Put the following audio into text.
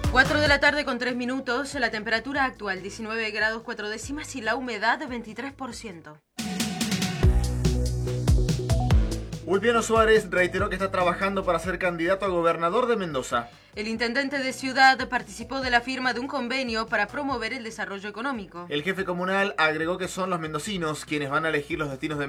4 de la tarde con 3 minutos, la temperatura actual 19 grados 4 décimas y la humedad 23%. Ulpiano Suárez reiteró que está trabajando para ser candidato a gobernador de Mendoza. El intendente de Ciudad participó de la firma de un convenio para promover el desarrollo económico. El jefe comunal agregó que son los mendocinos quienes van a elegir los destinos de